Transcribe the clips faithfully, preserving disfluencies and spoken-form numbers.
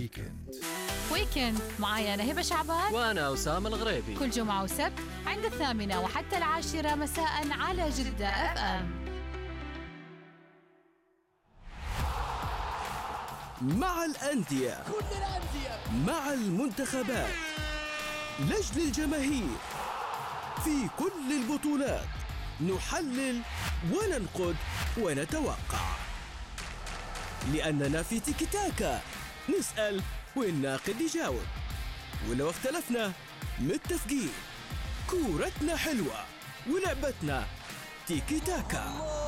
ويكند. ويكند معايا أنا هبة شعبان وأنا أسامة الغريبي، كل جمعة وسبت عند الثامنة وحتى العاشرة مساء على جدة أف أم. مع الأندية، كل الأندية، مع المنتخبات، لجل الجماهير، في كل البطولات نحلل وننقد ونتوقع، لأننا في تيكي تاكا نسأل والناقد يجاوب، ولو اختلفنا متفقين. كورتنا حلوة ولعبتنا تيكي تاكا.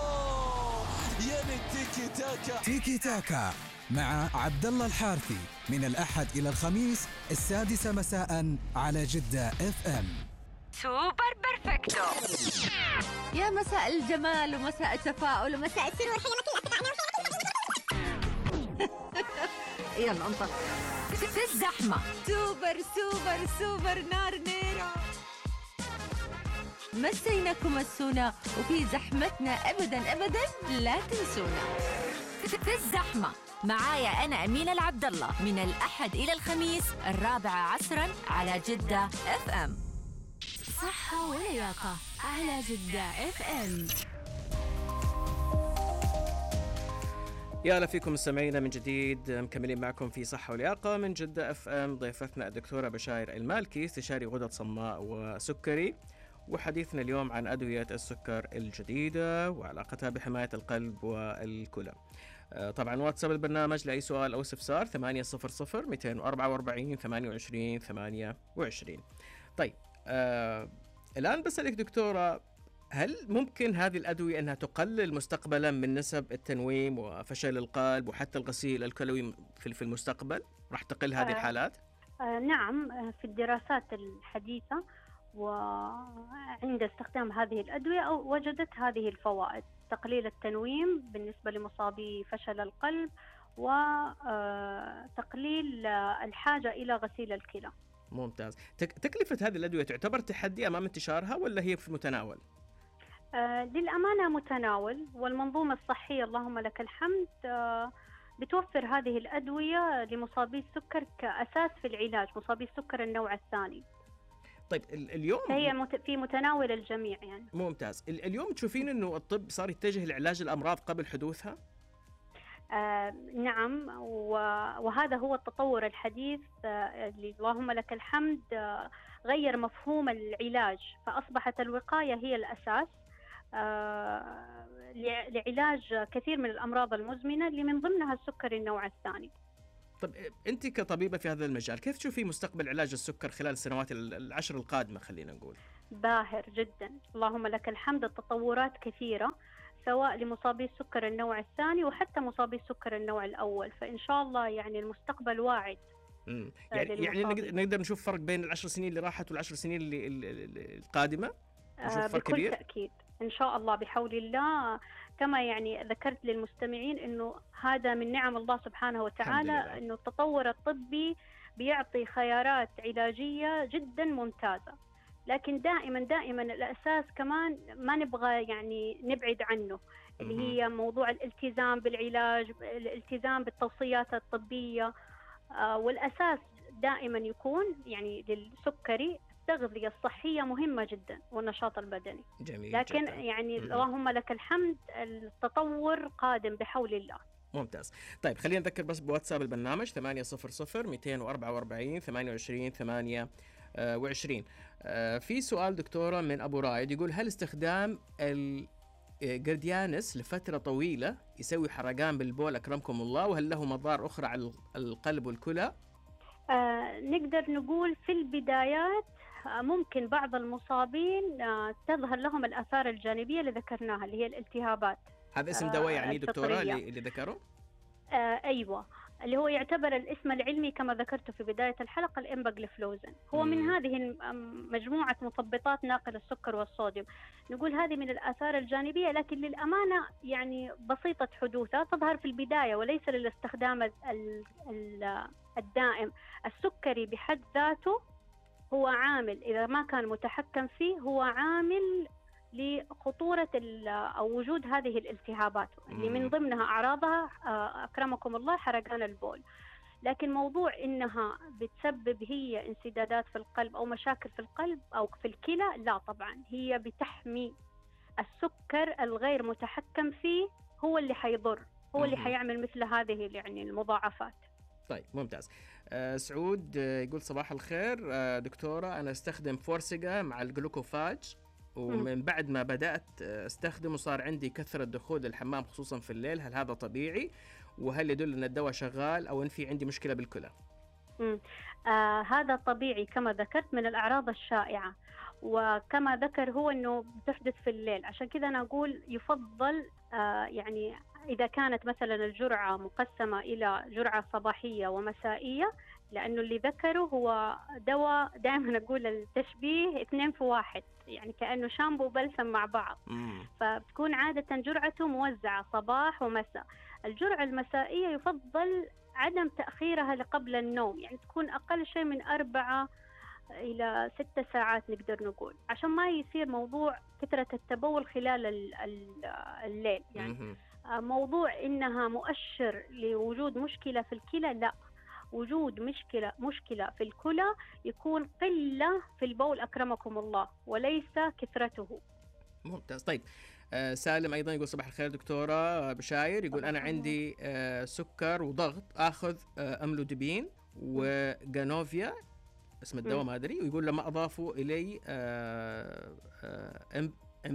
يا تيكي تاكا. تيكي تاكا مع عبد الله الحارثي من الأحد إلى الخميس السادسة مساء على جدة اف ام. سوبر بيرفكتو. يا مساء الجمال ومساء التفاؤل ومساء السرور. يلا انطلق. في الزحمة سوبر سوبر سوبر نار نيرة. مسيناكم السونا وفي زحمتنا أبدا أبدا لا تنسونا. في الزحمة معايا أنا أمينة العبد الله من الأحد إلى الخميس الرابعة عصرا على جدة اف ام. صحة ولياقة على جدة اف ام. يا هلا فيكم مستمعينا من جديد، مكملين معكم في صحة ولياقة من جدة اف ام. ضيفتنا الدكتورة بشاير المالكي، استشاري غدد صماء وسكري، وحديثنا اليوم عن أدوية السكر الجديدة وعلاقتها بحماية القلب والكلى. طبعا واتساب البرنامج لأي سؤال أو استفسار ثمانية صفر صفر مئتين وأربعة وأربعين ثمانية وعشرين ثمانية وعشرين. طيب آه الآن بسألك دكتورة، هل ممكن هذه الأدوية أنها تقلل مستقبلا من نسب التنويم وفشل القلب وحتى الغسيل الكلوي في المستقبل؟ راح تقل هذه الحالات؟ آه نعم، في الدراسات الحديثة وعند استخدام هذه الأدوية وجدت هذه الفوائد: تقليل التنويم بالنسبة لمصابي فشل القلب، وتقليل الحاجة إلى غسيل الكلى. ممتاز. تكلفة هذه الأدوية تعتبر تحدي أمام انتشارها ولا هي في المتناول؟ آه للأمانة متناول، والمنظومة الصحية اللهم لك الحمد آه بتوفر هذه الأدوية لمصابي السكر كأساس في العلاج، مصابي السكر النوع الثاني. طيب اليوم هي مت... في متناول الجميع يعني. ممتاز. اليوم تشوفين إنه الطب صار يتجه لعلاج الأمراض قبل حدوثها؟ آه نعم، وهذا هو التطور الحديث آه اللي اللهم لك الحمد آه غير مفهوم العلاج، فأصبحت الوقاية هي الأساس آه لعلاج كثير من الأمراض المزمنة اللي من ضمنها السكر النوع الثاني. طب أنت كطبيبة في هذا المجال كيف تشوفي مستقبل علاج السكر خلال السنوات العشر القادمة؟ خلينا نقول باهر جدا، اللهم لك الحمد. التطورات كثيرة سواء لمصابي السكر النوع الثاني وحتى مصابي السكر النوع الأول، فإن شاء الله يعني المستقبل واعد. امم يعني يعني نقدر نشوف فرق بين العشر سنين اللي راحت والعشر سنين اللي القادمة؟ نشوف آه فرق بكل كبير؟ تأكيد إن شاء الله بحول الله. كما يعني ذكرت للمستمعين إنه هذا من نعم الله سبحانه وتعالى، إنه التطور الطبي بيعطي خيارات علاجية جدا ممتازة، لكن دائما دائما الأساس كمان ما نبغى يعني نبعد عنه، اللي هي موضوع الالتزام بالعلاج، الالتزام بالتوصيات الطبية. آه والأساس دائما يكون يعني للسكري التغذية الصحية مهمة جدا والنشاط البدني. جميل لكن جدا. يعني مم. اللهم لك الحمد، التطور قادم بحول الله. ممتاز. طيب خلينا نذكر بس بواتساب البرنامج ثمانية صفر صفر مئتين وأربعة وأربعين ثمانية وعشرين ثمانية وعشرين. آه في سؤال دكتورة من أبو رايد يقول: هل استخدام الجرديانس لفترة طويلة يسوي حرقان بالبول أكرمكم الله، وهل له مضار أخرى على القلب والكلى؟ آه نقدر نقول في البدايات ممكن بعض المصابين تظهر لهم الآثار الجانبية اللي ذكرناها اللي هي الالتهابات. هذا اسم دواء يعني دكتورة اللي, اللي ذكره؟ آه أيوة، اللي هو يعتبر الاسم العلمي كما ذكرت في بداية الحلقة الإمباغليفلوزين. هو مم. من هذه مجموعة مثبطات ناقل السكر والصوديوم. نقول هذه من الآثار الجانبية، لكن للأمانة يعني بسيطة حدوثها، تظهر في البداية وليس للاستخدام الدائم. السكري بحد ذاته هو عامل، إذا ما كان متحكم فيه هو عامل لخطورة أو وجود هذه الالتهابات اللي من ضمنها أعراضها أكرمكم الله حرقان البول. لكن موضوع إنها بتسبب هي انسدادات في القلب أو مشاكل في القلب أو في الكلى، لا طبعا، هي بتحمي السكر الغير متحكم فيه، هو اللي حيضر، هو اللي حيعمل مثل هذه يعني المضاعفات. طيب ممتاز. آه سعود آه يقول صباح الخير آه دكتورة، أنا أستخدم فورسيجا مع الجلوكوفاج، ومن بعد ما بدأت أستخدمه صار عندي كثرة دخول الحمام خصوصا في الليل، هل هذا طبيعي؟ وهل يدل أن الدواء شغال أو أن في عندي مشكلة بالكلى؟ آه هذا طبيعي كما ذكرت من الأعراض الشائعة، وكما ذكر هو أنه بتحدث في الليل، عشان كذا أنا أقول يفضل آه يعني إذا كانت مثلا الجرعة مقسمة إلى جرعة صباحية ومسائية، لأنه اللي ذكره هو دواء دائما أقول التشبيه اثنين في واحد، يعني كأنه شامبو وبلسم مع بعض. مم. فبتكون عادة جرعته موزعة صباح ومساء. الجرعة المسائية يفضل عدم تأخيرها لقبل النوم، يعني تكون أقل شيء من أربعة إلى ستة ساعات نقدر نقول، عشان ما يصير موضوع كثرة التبول خلال الليل. يعني مم. موضوع إنها مؤشر لوجود مشكلة في الكلى، لا، وجود مشكلة مشكلة في الكلى يكون قلة في البول أكرمكم الله، وليس كثرته. ممتاز. طيب آه سالم أيضا يقول صباح الخير دكتورة بشاير، يقول أنا عندي آه سكر وضغط، أخذ آه أملوديبين وجانوفيا اسم الدواء ما أدري، ويقول لما أضافوا إلي آه آه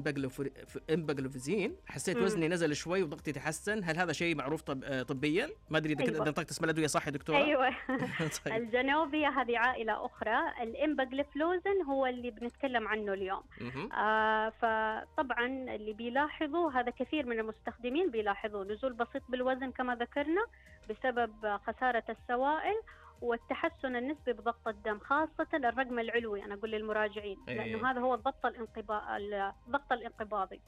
امباغلوفيزين حسيت وزني نزل شوي وضغطي تحسن، هل هذا شيء معروف طب طبيا؟ ما ادري اذا أيوة. كذا نطقت اسم الادويه صح يا دكتوره؟ ايوه. طيب. الجانوفيا هذه عائله اخرى، الامباغلوفلوزين هو اللي بنتكلم عنه اليوم. آه فطبعا اللي بيلاحظوا هذا، كثير من المستخدمين بيلاحظوا نزول بسيط بالوزن كما ذكرنا بسبب خساره السوائل، والتحسن النسبي بضغط الدم، خاصة الرقم العلوي. أنا أقول للمراجعين أيه. لأنه هذا هو الضغط الانقباض الضغط الانقباضي.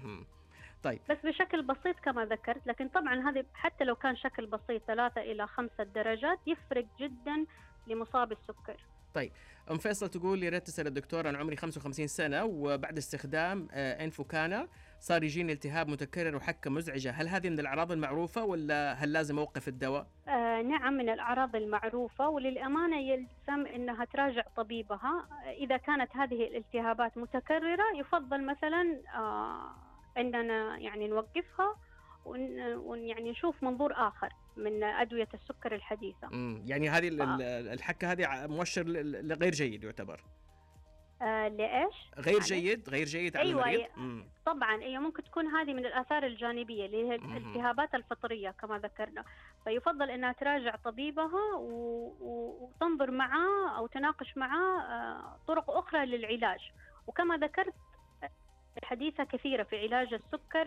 طيب. بس بشكل بسيط كما ذكرت، لكن طبعا هذه حتى لو كان شكل بسيط ثلاثة إلى خمسة درجات يفرق جدا لمصاب السكر. طيب أم فيصل تقول يا ريت تسأل الدكتور، أنا عمري خمسة وخمسين سنة وبعد استخدام آه انفوكانا صار يجيني التهاب متكرر وحكة مزعجة، هل هذه من الأعراض المعروفة ولا هل لازم أوقف الدواء؟ آه نعم من الأعراض المعروفة، وللأمانة يلزم أنها تراجع طبيبها. إذا كانت هذه الالتهابات متكررة يفضل مثلا آه أننا يعني نوقفها ويعني نشوف منظور آخر من أدوية السكر الحديثة. امم يعني هذه ف... الحكة هذه مؤشر لغير جيد يعتبر. آه لإيش؟ غير جيد، غير جيد على أيوة المريض. أيوة طبعا هي ممكن تكون هذه من الآثار الجانبية اللي هي الالتهابات الفطرية كما ذكرنا، فيفضل أنها تراجع طبيبها و... و... وتنظر معه أو تناقش معه آه طرق أخرى للعلاج. وكما ذكرت الحديثة كثيرة في علاج السكر